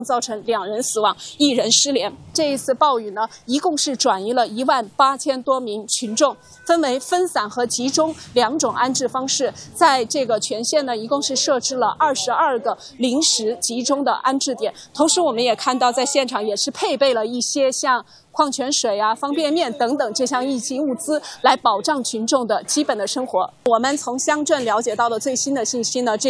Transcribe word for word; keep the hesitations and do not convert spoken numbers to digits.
造成两人死亡，一人失联。这一次暴雨呢，一共是转移了一万八千多名群众，分为分散和集中两种安置方式。在这个全县呢，一共是设置了二十二个临时集中的安置点。同时，我们也看到在现场也是配备了一些像矿泉水啊、方便面等等这项应急物资，来保障群众的基本的生活。我们从乡镇了解到的最新的信息呢，这